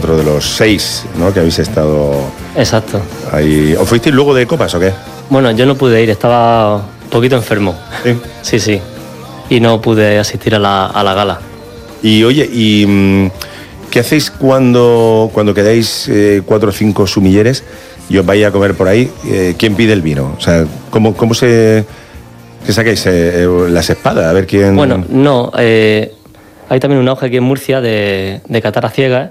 otro de los 6, ¿no?, que habéis estado... Exacto. Ahí. ¿Os fuisteis luego de copas o qué? Bueno, yo no pude ir, estaba un poquito enfermo. Sí. Sí. Y no pude asistir a la gala. Y oye, ¿qué hacéis cuando quedáis 4 o 5 sumilleres y os vais a comer por ahí? ¿Quién pide el vino? O sea, ¿cómo se sacáis las espadas? A ver quién... Bueno, no, hay también un auge aquí en Murcia de catar a ciegas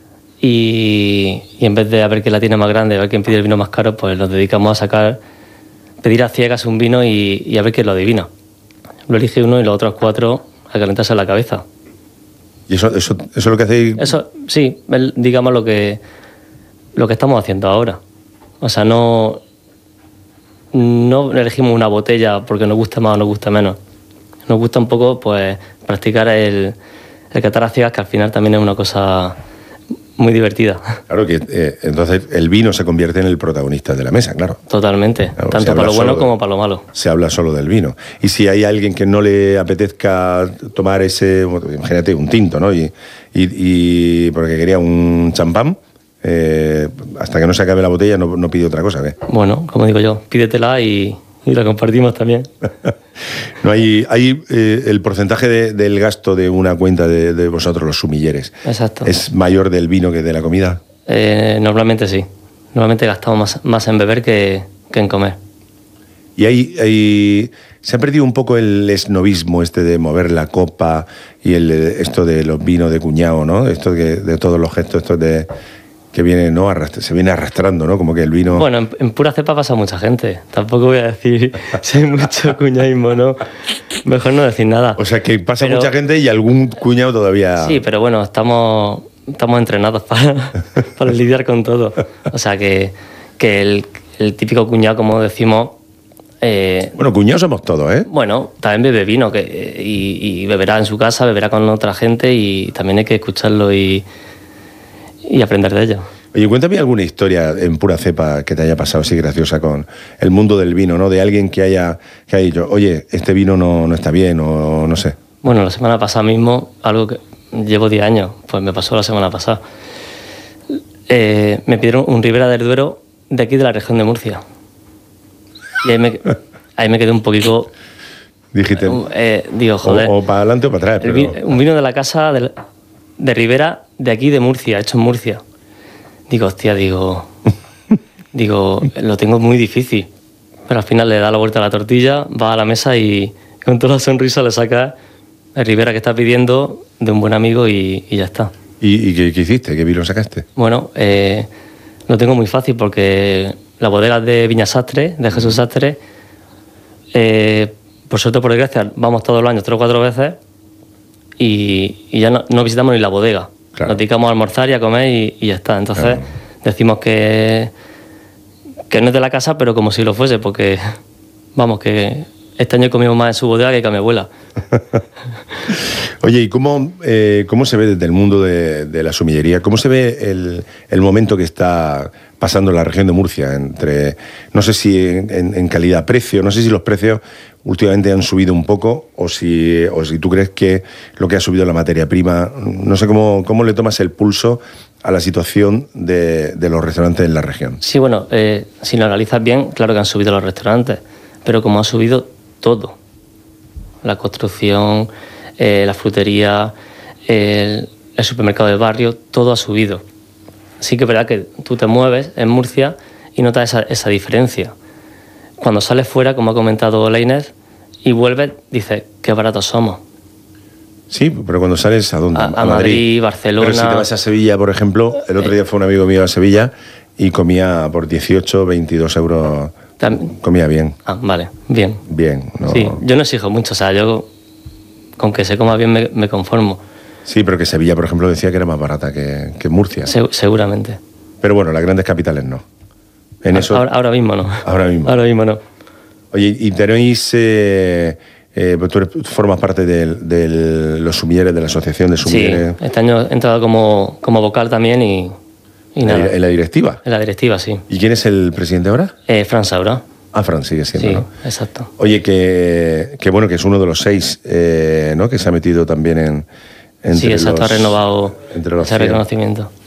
y en vez de a ver quién la tiene más grande, a ver quién pide el vino más caro, pues nos dedicamos a pedir a ciegas un vino y a ver quién lo adivina. Lo elige uno y los otros 4 a calentarse la cabeza. ¿Y eso es lo que hacéis? Eso, sí, digamos lo que estamos haciendo ahora. O sea, no elegimos una botella porque nos gusta más o nos gusta menos. Nos gusta un poco, pues, practicar el catar a ciegas, que al final también es una cosa muy divertida. Claro que entonces el vino se convierte en el protagonista de la mesa, claro. Totalmente, claro, tanto para lo bueno como para lo malo. Se habla solo del vino. Y si hay alguien que no le apetezca tomar ese, imagínate, un tinto, ¿no? Y porque quería un champán, hasta que no se acabe la botella no pide otra cosa, ¿ves? Bueno, como digo yo, pídetela y la compartimos también. No hay el porcentaje del gasto de una cuenta de vosotros, los sumilleres. Exacto. ¿Es mayor del vino que de la comida? Normalmente sí. Normalmente gastamos más en beber que en comer. Y se ha perdido un poco el esnobismo de mover la copa y esto de los vinos de cuñado, ¿no? Esto de todos los gestos estos que viene, ¿no?, se viene arrastrando, ¿no? Como que el vino... Bueno, en pura cepa pasa mucha gente. Tampoco voy a decir si hay mucho cuñadismo, ¿no? Mejor no decir nada. O sea, que pasa mucha gente y algún cuñado todavía... Sí, pero bueno, estamos entrenados para lidiar con todo. O sea, que el típico cuñado, como decimos... bueno, cuñados somos todos, ¿eh? Bueno, también bebe vino y beberá en su casa, beberá con otra gente y también hay que escucharlo y aprender de ello. Oye, cuéntame alguna historia en pura cepa que te haya pasado así graciosa con el mundo del vino, ¿no? De alguien que haya dicho, oye, este vino no está bien o no sé. Bueno, la semana pasada mismo, algo que llevo 10 años, pues me pasó la semana pasada. Me pidieron un Ribera del Duero de aquí de la región de Murcia. Y ahí me quedé un poquito... Dijiste... digo, joder. O para adelante o para atrás. Un vino de la casa de Ribera de aquí de Murcia, hecho en Murcia. Digo, hostia, digo, lo tengo muy difícil. Pero al final le da la vuelta a la tortilla, va a la mesa y con toda la sonrisa le saca el Ribera que está pidiendo de un buen amigo y ya está. ¿Y qué hiciste? ¿Qué vino sacaste? Bueno, lo tengo muy fácil porque la bodega es de Viña Sastre, de Jesús Sastre. Por suerte o por desgracia, vamos todos los años 3 o 4 veces y ya no visitamos ni la bodega. Claro. Nos dedicamos a almorzar y a comer y ya está. Entonces decimos que no es de la casa, pero como si lo fuese, porque vamos, que este año comimos más en su bodega que a mi abuela. Oye, ¿y cómo se ve desde el mundo de la sumillería? ¿Cómo se ve el momento que está pasando en la región de Murcia? No sé si en calidad-precio, no sé si los precios últimamente han subido un poco o si tú crees que lo que ha subido la materia prima, no sé cómo le tomas el pulso a la situación de los restaurantes en la región. Sí, bueno, si lo analizas bien, claro que han subido los restaurantes, pero como ha subido todo, la construcción, la frutería, el supermercado del barrio, todo ha subido. Sí que es verdad que tú te mueves en Murcia y notas esa diferencia. Cuando sales fuera, como ha comentado la Inés, y vuelves, dices, qué baratos somos. Sí, pero cuando sales, ¿a dónde? A Madrid, Barcelona... Pero si te vas a Sevilla, por ejemplo, el otro día fue un amigo mío a Sevilla y comía por 18, 22 euros. Comía bien. Ah, vale, bien. Bien, ¿no? Sí, yo no exijo mucho, o sea, yo con que se coma bien me conformo. Sí, pero que Sevilla, por ejemplo, decía que era más barata que Murcia. Seguramente. Pero bueno, las grandes capitales no. Ahora mismo no. Ahora mismo no. Oye, y tenéis... tú formas parte de los sumilleres, de la asociación de sumilleres. Sí, este año he entrado como vocal también y nada. ¿En la directiva? En la directiva, sí. ¿Y quién es el presidente ahora? Fran Saura. Ah, Fran sigue siendo, sí, ¿no? Exacto. Oye, que bueno, que es uno de los 6, ¿no?, que se ha metido también sí, exacto, ha renovado ese reconocimiento.